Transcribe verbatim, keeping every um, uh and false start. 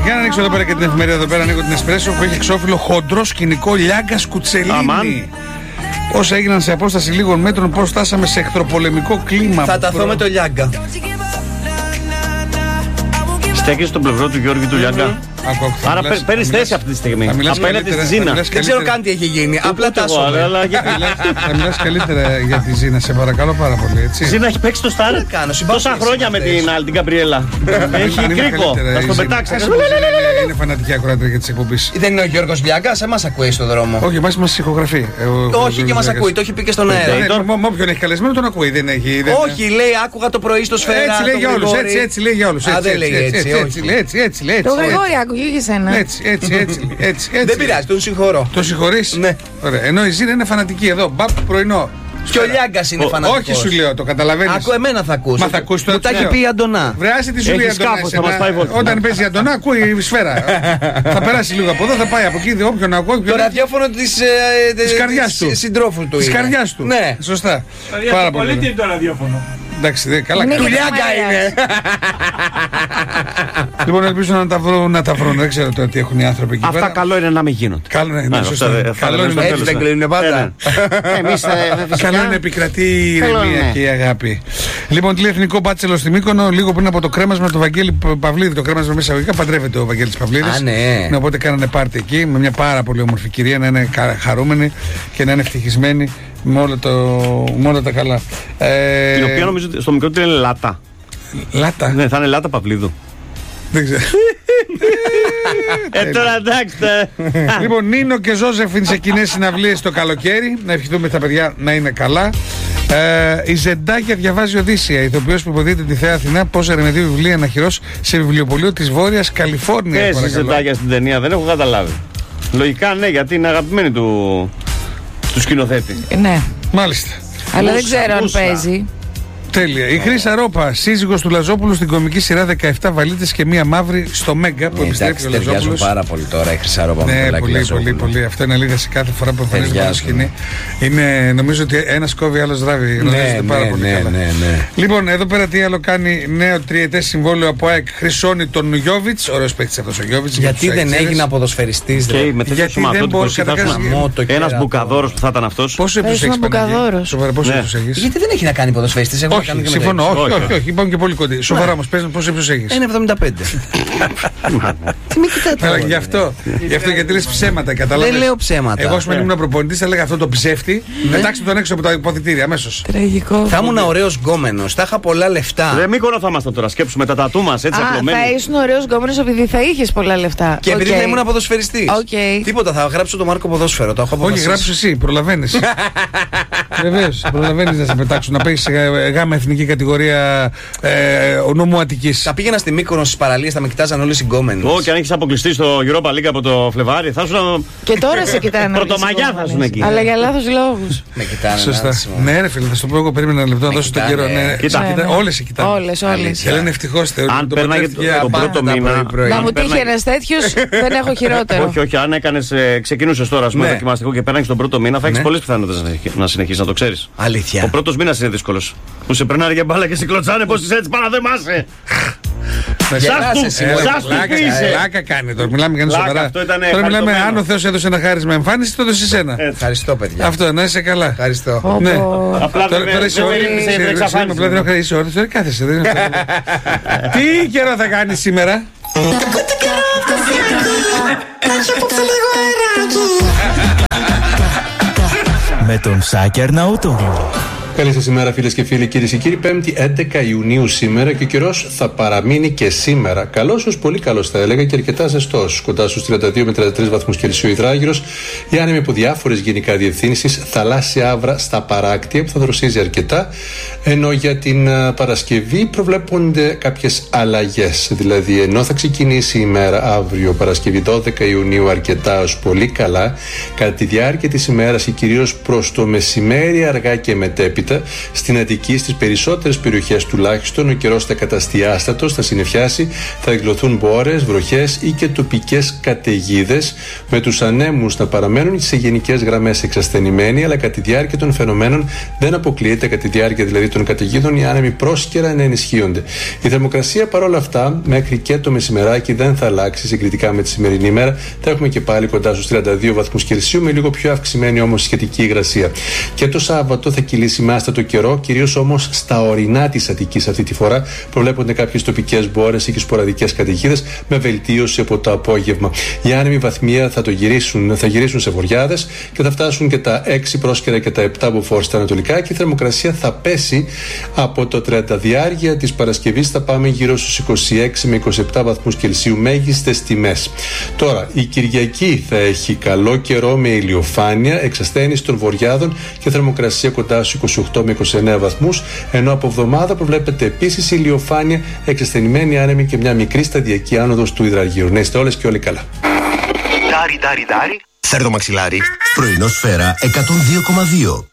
Για να ανοίξω εδώ πέρα και την εφημερίδα εδώ πέρα, ανοίγω την Εσπρέσο που έχει εξώφυλλο χοντρό σκηνικό Λιάγκα Κουτσελίνη. Όσα έγιναν σε απόσταση λίγων μέτρων, πώς φτάσαμε σε εχθροπολεμικό κλίμα. Θα ταθώ προ... με το Λιάγκα. Στέκεσαι στον πλευρό του Γιώργη του Λιάγκα. Άρα παίρνει θέση αυτή τη στιγμή. Απέναντι στη Ζήνα. Δεν ξέρω καν τι έχει γίνει. Απλά τάσω. Θα μιλάς καλύτερα για τη Ζήνα, σε παρακαλώ πάρα πολύ. Ζήνα έχει παίξει το Σταρ τόσα χρόνια με την άλλη την Καμπριέλα. Έχει κρίκο. Θα το πετάξει. Είναι φανατική ακροάτρια για τις εκπομπές. Δεν είναι ο Γιώργος Λιάγκας, εμάς ακούει στον δρόμο. Όχι, εμάς μας ηχογραφεί. Όχι και μας ακούει, το έχει πει και στον αέρα. Με όποιον έχει καλεσμένο τον ακούει. Όχι, λέει άκουγα το πρωί στο Σφαίρα. Έτσι λέει για όλους. Έτσι λέει για όλους. Έτσι λέει. Το Γρηγόρη άκουγε και εσένα. Έτσι, έτσι, έτσι, έτσι. Δεν πειράζει, τον συγχωρώ. Το συγχωρείς? Ναι. Ωραία. Ενώ η Ζήνα είναι φανατική εδώ. Μπαπ πρωινό. Και ο Λιάγκας είναι φανατικός. Όχι, σου λέω, το καταλαβαίνεις. Άκου εμένα θα ακούσει. Μα θα ακούσει το. Μου τα έχει πει η Αντωνά. Βρεάσει τη σου λέει η Αντωνά. Όταν παίζει η Αντωνά, ακούει η Σφαίρα. Θα περάσει λίγο από εδώ, θα πάει από εκεί. Όποιον ακούει. Το ραδιόφωνο τη καρδιά του. Συντρόφου του. Τη καρδιά του. Ναι, σωστά. Πάρα πολύ. Τι είναι το ραδιόφωνο. Εντάξει, καλά. Του Λιάγκα είναι. Λοιπόν, ελπίζω να τα βρουν, να τα βρουν. Δεν ξέρω τώρα τι έχουν οι άνθρωποι εκεί πέρα. Αυτά καλό είναι να μην γίνονται. Καλό είναι, σωστά. Καλό είναι. Έτσι δεν κλείνουν πάντα. Καλό είναι να επικρατεί η ηρεμία και η αγάπη. Λοιπόν, τηλεεθνικό μπάτσελο στη Μύκονο, λίγο πριν από το κρέμασμα του Βαγγέλη Παυλίδη. Το κρέμασμα μέσα αγωγικά παντρεύεται ο Βαγγέλης Παυλίδης. Α, ναι. Οπότε κάνανε πάρτι εκεί με μια πάρα πολύ όμορφη κυρία, να είναι χαρούμενη και να είναι ευτυχισμένη με όλα, το, με όλα τα καλά. Ε, την οποία νομίζω στο μικρό του είναι Λάτα. Λάτα. Ναι, θα είναι Λάτα Παυλίδου. Δεν ξέρω. Ε, τώρα εντάξει. Λοιπόν, Νίνο και Ζώζεφιν σε κοινές συναυλίες το καλοκαίρι. Να ευχηθούμε τα παιδιά να είναι καλά. Ε, η Ζεντάκια διαβάζει Οδύσσια. Ηθοποιός που υποδείται τη Θέα Αθηνά πώς ερευνητεί βιβλία αναχειρός σε βιβλιοπωλείο της Βόρειας Καλιφόρνιας. Εσύ η Ζεντάκια στην ταινία δεν έχω καταλάβει. Λογικά ναι, γιατί είναι αγαπημένη του, του σκηνοθέτη. Ναι. Μάλιστα. Αλλά Μούσα, δεν ξέρω μούσα. αν παίζει. Τέλεια. Η Χρύσα Ρόπα, σύζυγος του Λαζόπουλου στην κομική σειρά δεκαεπτά βαλίτες και μία μαύρη στο Μέγκα που ναι, επιστρέφει ο Λαζόπουλος. Λαζόπουλος. Πάρα πολύ τώρα η Χρύσα Ρόπα με ναι, το πολύ, πολύ, πολύ. Αυτό είναι αλήθεια σε κάθε φορά που εμφανίζεται πάνω σκηνή. Είναι, νομίζω ότι ένας κόβει, άλλος ράβει. Γνωρίζετε ναι, πάρα ναι, πολύ ναι, καλά. Ναι, ναι. Λοιπόν, εδώ πέρα τι άλλο κάνει νέο τριετές συμβόλαιο από ΑΕΚ Χρυσώνει τον Γιώβιτς. Ωραίος παίκτης αυτός ο Γιώβιτς. Γιατί δεν έγινε ποδοσφαιριστής, γιατί δεν μπορούσε να κάνει. Ένας μπουκαδόρος που θα ήταν αυτός. Πόσο έπρεπε να έχει. Γιατί δεν έχει να κάνει ποδοσφαιριστής. Όχι, συμφωνώ. Όχι, όχι, όχι, είπαμε και πολύ κοντά. Σοβαρά όμως, πες πόσο ύψος έχεις. ένα εβδομήντα πέντε. Τι με κοιτάτε. Γι' αυτό, γιατί λες ψέματα, καταλαβαίνεις. Δεν λέω ψέματα. Εγώ όσο ήμουν προπονητής θα έλεγα αυτό το ψεύτη. Πετάξτε τον έξω από τα υποδητήρια αμέσως. Τραγικό. Θα ήμουν ωραίος γκόμενος, θα είχα πολλά λεφτά. Δεν Μύκονο θα ήμασταν τώρα, σκέψουμε τα τατού μας έτσι απλωμένοι. Θα ήσουν ωραίος γκόμενος επειδή θα είχες πολλά λεφτά. Και επειδή θα ήμουν ποδοσφαιριστής. Okay. Τίποτα, θα γράψω το Μάρκο ποδόσφαιρο. Το έχω όχι, γράψω εσύ, προλαβαίνεις. Βεβαίως, προλαβαίνεις να σε πετάξουν, να παίξεις γάμα εθνική κατηγορία ε, νομού Αττικής. Θα πήγαινα στη Μύκονο στις παραλίες, θα με κοιτάζαν όλοι συγκόμενοι. Όχι, αν έχεις αποκλειστεί στο Europa League από το Φλεβάρι, θα σου. Και τώρα σε κοιτάνε. Πρωτομαγιά θα σου εκεί. Αλλά για λάθος λόγους. Με κοιτάνε. Σωστά. Ναι, ρε φίλε, θα σου το πω εγώ. Περίμενα ένα λεπτό να δώσω τον καιρό. Όλες σε κοιτάνε. Όλες, όλες. Και λένε ευτυχώς θεωρώ. Αν περνάγε τον πρώτο μήνα. Να μου τύχει ένας τέτοιος, δεν έχω χειρότερο. Όχι, όχι, αν έκανες, ξεκινούσες τώρα με δοκιμαστικό και πέρναγες τον πρώτο μήνα, θα έχεις πολλές πιθανότητες να συνεχίσεις, να το ξέρεις. Αλήθεια. Ο πρώτος μήνας είναι δύσκολος. Που σε περνάνε για μπάλα και σε κλωτσάνε πως είσαι έτσι, πάρα δεν μάσαι. Σας του πείσαι. Λάκα κάνει τώρα, μιλάμε για σοβαρά. Τώρα μιλάμε αν ο Θεός έδωσε ένα χάρισμα εμφάνιση, το έδωσε εσένα. Ευχαριστώ παιδιά. Αυτό, να είσαι καλά. Ευχαριστώ. Απλά τώρα είσαι όρθιος, τώρα κάθεσαι. Τι καιρό θα κάνεις σήμερα? Με τον Σάκη Αρναούτογλου. Καλή σας ημέρα φίλες και φίλοι, κυρίες και κύριοι. Πέμπτη έντεκα Ιουνίου σήμερα και ο καιρός θα παραμείνει και σήμερα. Καλός ως πολύ καλός θα έλεγα και αρκετά ζεστός. Κοντά στους τριάντα δύο με τριάντα τρεις βαθμούς Κελσίου υδράγυρος. Η άνεμη από διάφορες γενικά διευθύνσεις, θαλάσσια άβρα στα παράκτια που θα δροσίζει αρκετά. Ενώ για την Παρασκευή προβλέπονται κάποιες αλλαγές. Δηλαδή, ενώ θα ξεκινήσει η ημέρα αύριο Παρασκευή δώδεκα Ιουνίου αρκετά ως πολύ καλά, κατά τη διάρκεια της ημέρας και κυρίως προς το μεσημέρι αργά και μετέπειτα μετέπειτα. Στην Αττική, στις περισσότερες περιοχές τουλάχιστον, ο καιρός θα καταστεί άστατος, θα συννεφιάσει, θα εκδοθούν μπόρες, βροχές ή και τοπικές καταιγίδες, με τους ανέμους να παραμένουν σε γενικές γραμμές εξασθενημένοι, αλλά κατά τη διάρκεια των φαινομένων δεν αποκλείεται, κατά τη διάρκεια δηλαδή των καταιγίδων, οι άνεμοι πρόσκαιρα να ενισχύονται. Η θερμοκρασία παρόλα αυτά μέχρι και το μεσημεράκι δεν θα αλλάξει συγκριτικά με τη σημερινή ημέρα. Θα έχουμε και πάλι κοντά στους τριάντα δύο βαθμούς Κελσίου, με λίγο πιο αυξημένη όμως σχετική υγρασία. Και το Σάββατο θα κυλήσει με άστατο καιρό, κυρίως όμως στα ορεινά της Αττικής αυτή τη φορά. Προβλέπονται κάποιες τοπικές μπόρες ή και σποραδικές καταιγίδες, με βελτίωση από το απόγευμα. Οι άνεμοι βαθμία θα, το γυρίσουν, θα γυρίσουν σε βοριάδες και θα φτάσουν και τα έξι πρόσκαιρα και τα επτά μποφόρ στα ανατολικά, και η θερμοκρασία θα πέσει από το τριάντα διάρκεια της Παρασκευής. Θα πάμε γύρω στους είκοσι έξι με είκοσι επτά βαθμούς Κελσίου μέγιστες τιμές. Τώρα, η Κυριακή θα έχει καλό καιρό με ηλιοφάνεια, εξασθένηση των βοριάδων και θερμοκρασία κοντά στους είκοσι οκτώ με είκοσι εννέα βαθμούς, ενώ από εβδομάδα προβλέπεται επίσης ηλιοφάνεια, εξασθενημένη άνεμη και μια μικρή σταδιακή άνοδος του υδραργύρου. Να είστε όλες και όλοι καλά. Ντάρι, ντάρι, ντάρι. Φέρ' το μαξιλάρι. Πρωινό Σφαίρα εκατόν δύο κόμμα δύο.